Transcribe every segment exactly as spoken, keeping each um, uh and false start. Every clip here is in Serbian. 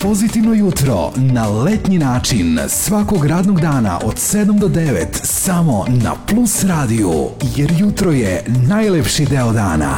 Pozitivno jutro na letnji način svakog radnog dana od sedam do devet samo na Plus radiju, jer jutro je najlepši deo dana.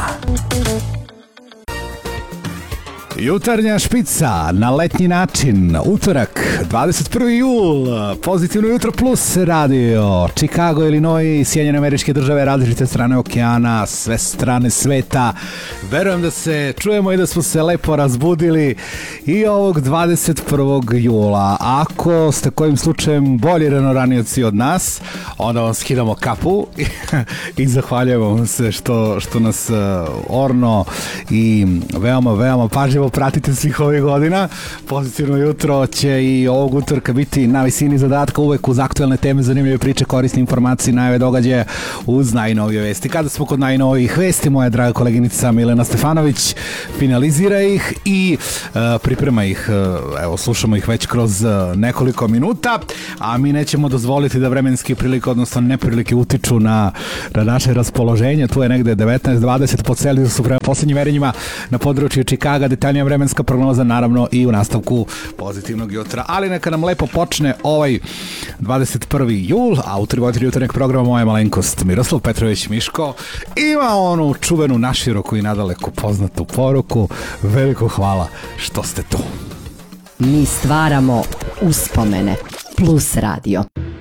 Jutarnja špica na letnji način, utorak, dvadeset prvi jul, Pozitivno jutro Plus radio, Chicago, Illinois, Sjedinjene Američke Države, različite strane okeana, sve strane sveta. Verujem da se čujemo i da smo se lepo razbudili i ovog dvadeset prvog jula. Ako ste kojim slučajem bolji ranoranioci od nas, onda vam skidamo kapu i zahvaljujemo vam se što, što nas orno i veoma, veoma pažljivo pratite svih ovih godina. Pozitivno jutro će i ovog utorka biti na visini zadatka, uvek uz aktuelne teme, zanimljive priče, korisne informacije, najave događaja uz najnovije vesti. Kada smo kod najnovijih vesti, moja draga koleginica Milena Stefanović finalizira ih i uh, priprema ih, uh, evo slušamo ih već kroz uh, nekoliko minuta, a mi nećemo dozvoliti da vremenske prilike, odnosno neprilike utiču na, na naše raspoloženje. Tu je negde devetnaest dvadeset po Celzijusu prema posljednjim merenjima na području Chicaga, detaljnija vremenska prognoza naravno i u nastavku Pozitivnog jutra, ali neka nam lepo počne ovaj dvadeset prvi jul, autor i voditelj jutarnjeg programa moja malenkost Miroslav Petrović Miško ima onu čuvenu naširoku i nadaleko poznatu poruku: veliko hvala što ste tu. Mi stvaramo uspomene. Plus radio.